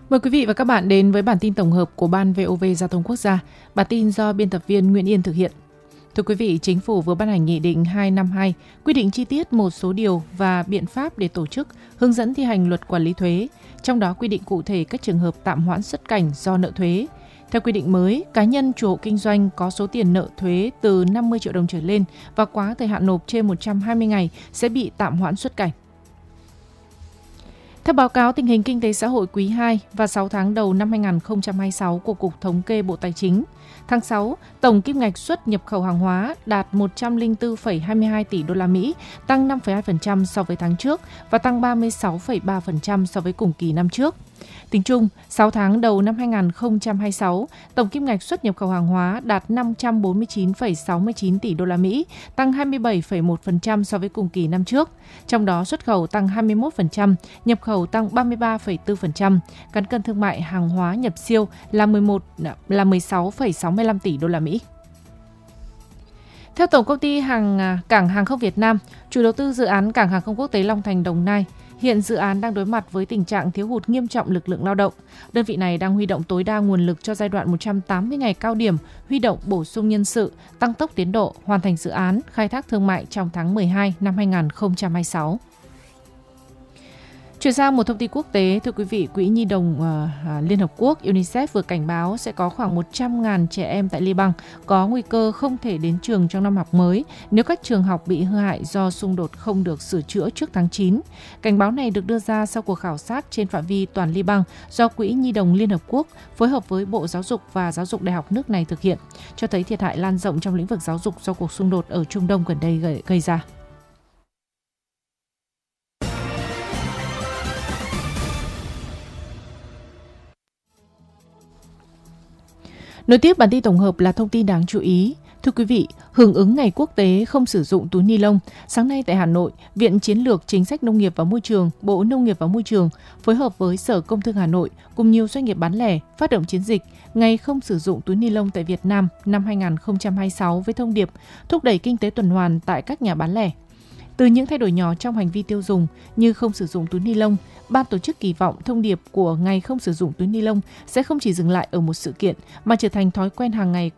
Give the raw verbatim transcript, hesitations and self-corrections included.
Mời quý vị và các bạn đến với bản tin tổng hợp của Ban vê o vê Giao thông Quốc gia. Bản tin do biên tập viên Nguyễn Yên thực hiện. Thưa quý vị, Chính phủ vừa ban hành Nghị định hai năm hai quy định chi tiết một số điều và biện pháp để tổ chức, hướng dẫn thi hành luật quản lý thuế, trong đó quy định cụ thể các trường hợp tạm hoãn xuất cảnh do nợ thuế. Theo quy định mới, cá nhân chủ hộ kinh doanh có số tiền nợ thuế từ năm mươi triệu đồng trở lên và quá thời hạn nộp trên một trăm hai mươi ngày sẽ bị tạm hoãn xuất cảnh. Theo báo cáo tình hình kinh tế xã hội quý hai và sáu tháng đầu năm hai không hai sáu của Cục Thống kê Bộ Tài chính, tháng sáu, tổng kim ngạch xuất nhập khẩu hàng hóa đạt một trăm lẻ bốn phẩy hai mươi hai tỷ đô la Mỹ, tăng năm phẩy hai phần trăm so với tháng trước và tăng ba mươi sáu phẩy ba phần trăm so với cùng kỳ năm trước. Tính chung, sáu tháng đầu năm hai không hai sáu, tổng kim ngạch xuất nhập khẩu hàng hóa đạt năm trăm bốn mươi chín phẩy sáu mươi chín tỷ đô la Mỹ, tăng hai mươi bảy phẩy một phần trăm so với cùng kỳ năm trước. Trong đó xuất khẩu tăng hai mươi mốt phần trăm, nhập khẩu tăng ba mươi ba phẩy bốn phần trăm. Cán cân thương mại hàng hóa nhập siêu là mười một là mười sáu phẩy sáu mươi lăm tỷ đô la Mỹ. Theo Tổng công ty hàng Cảng hàng không Việt Nam, chủ đầu tư dự án Cảng hàng không quốc tế Long Thành Đồng Nai, hiện dự án đang đối mặt với tình trạng thiếu hụt nghiêm trọng lực lượng lao động. Đơn vị này đang huy động tối đa nguồn lực cho giai đoạn một trăm tám mươi ngày cao điểm, huy động bổ sung nhân sự, tăng tốc tiến độ, hoàn thành dự án, khai thác thương mại trong tháng mười hai năm hai không hai sáu. Chuyển sang một thông tin quốc tế, thưa quý vị, Quỹ Nhi đồng uh, Liên Hợp Quốc UNICEF vừa cảnh báo sẽ có khoảng một trăm nghìn trẻ em tại Liban có nguy cơ không thể đến trường trong năm học mới nếu các trường học bị hư hại do xung đột không được sửa chữa trước tháng chín. Cảnh báo này được đưa ra sau cuộc khảo sát trên phạm vi toàn Liban do Quỹ Nhi đồng Liên Hợp Quốc phối hợp với Bộ Giáo dục và Giáo dục Đại học nước này thực hiện, cho thấy thiệt hại lan rộng trong lĩnh vực giáo dục do cuộc xung đột ở Trung Đông gần đây gây, gây ra. Nối tiếp bản tin tổng hợp là thông tin đáng chú ý. Thưa quý vị, hưởng ứng Ngày Quốc tế không sử dụng túi ni lông, sáng nay tại Hà Nội, Viện Chiến lược Chính sách Nông nghiệp và Môi trường, Bộ Nông nghiệp và Môi trường phối hợp với Sở Công Thương Hà Nội cùng nhiều doanh nghiệp bán lẻ phát động chiến dịch Ngày không sử dụng túi ni lông tại Việt Nam năm hai không hai sáu với thông điệp thúc đẩy kinh tế tuần hoàn tại các nhà bán lẻ. Từ những thay đổi nhỏ trong hành vi tiêu dùng như không sử dụng túi ni lông, ban tổ chức kỳ vọng thông điệp của Ngày không sử dụng túi ni lông sẽ không chỉ dừng lại ở một sự kiện mà trở thành thói quen hàng ngày